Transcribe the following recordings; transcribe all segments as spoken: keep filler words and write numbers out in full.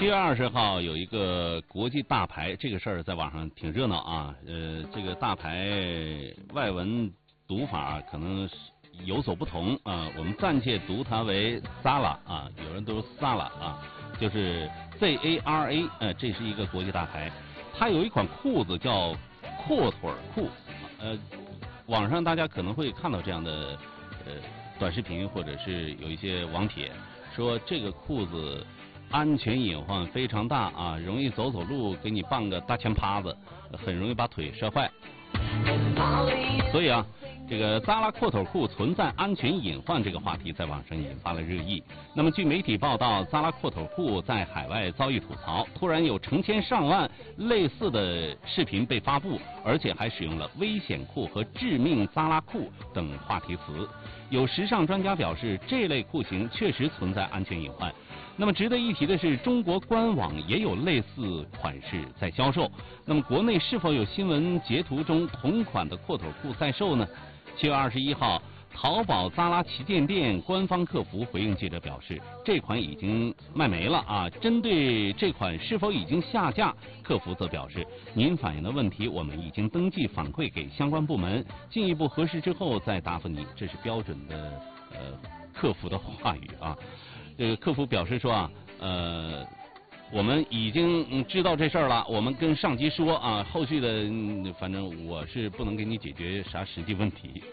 七月二十号有一个国际大牌，这个事儿在网上挺热闹啊。呃，这个大牌外文读法可能有所不同啊，我们暂且读它为 Zara 啊，有人读 Zara 啊，就是 Z A R A， 呃，这是一个国际大牌。它有一款裤子叫阔腿裤，呃，网上大家可能会看到这样的呃短视频或者是有一些网帖说这个裤子安全隐患非常大啊，容易走走路给你傍个大前趴子，很容易把腿摔坏。所以啊，这个扎拉阔腿裤存在安全隐患这个话题在网上引发了热议。那么据媒体报道，扎拉阔腿裤在海外遭遇吐槽，突然有成千上万类似的视频被发布，而且还使用了危险裤和致命扎拉裤等话题词。有时尚专家表示，这类裤型确实存在安全隐患。那么值得一提的是，中国官网也有类似款式在销售。那么国内是否有新闻截图中同款的阔腿裤在售呢？七月二十一号，淘宝扎拉旗舰店官方客服回应记者表示，这款已经卖没了啊。针对这款是否已经下架，客服则表示，您反映的问题我们已经登记反馈给相关部门，进一步核实之后再答复您。这是标准的呃客服的话语啊。这个客服表示说啊，呃，我们已经知道这事儿了，我们跟上级说啊，后续的反正我是不能给你解决啥实际问题。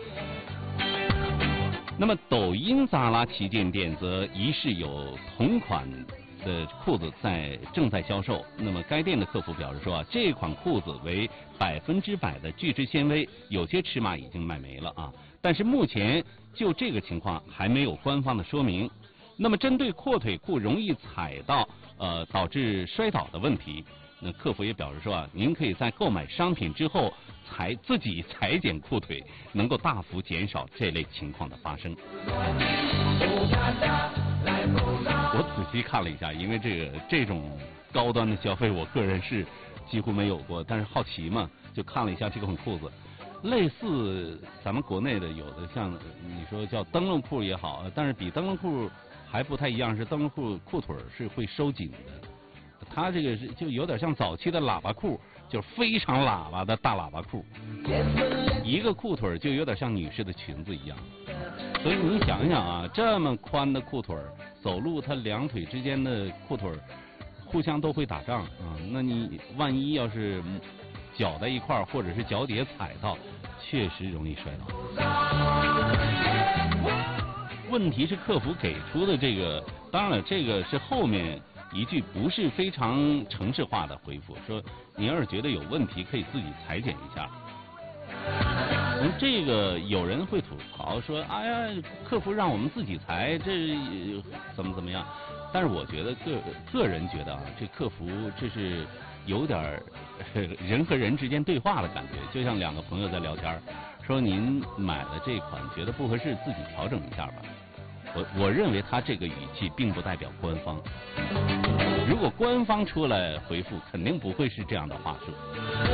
那么抖音扎拉旗舰店则疑似有同款的裤子在正在销售。那么该店的客服表示说啊，这款裤子为百分之百的聚酯纤维，有些尺码已经卖没了啊，但是目前就这个情况还没有官方的说明。那么针对阔腿裤容易踩到呃导致摔倒的问题，那客服也表示说啊，您可以在购买商品之后裁自己裁剪裤腿，能够大幅减少这类情况的发生。我仔细看了一下，因为这个这种高端的消费，我个人是几乎没有过，但是好奇嘛，就看了一下这款裤子。类似咱们国内的有的像你说叫灯笼裤也好，但是比灯笼裤还不太一样，是灯笼裤裤腿是会收紧的，它这个是就有点像早期的喇叭裤，就是非常喇叭的大喇叭裤，一个裤腿就有点像女士的裙子一样。所以你想想啊，这么宽的裤腿走路，它两腿之间的裤腿互相都会打仗啊，那你万一要是脚在一块儿，或者是脚底下踩到，确实容易摔倒。问题是客服给出的这个，当然了，这个是后面一句不是非常程式化的回复，说你要是觉得有问题，可以自己裁剪一下。从这个有人会吐槽说，哎呀，客服让我们自己裁，这怎么怎么样？但是我觉得个个人觉得啊，这客服这是有点人和人之间对话的感觉，就像两个朋友在聊天，说您买了这款觉得不合适，自己调整一下吧。我我认为他这个语气并不代表官方，如果官方出来回复，肯定不会是这样的话术。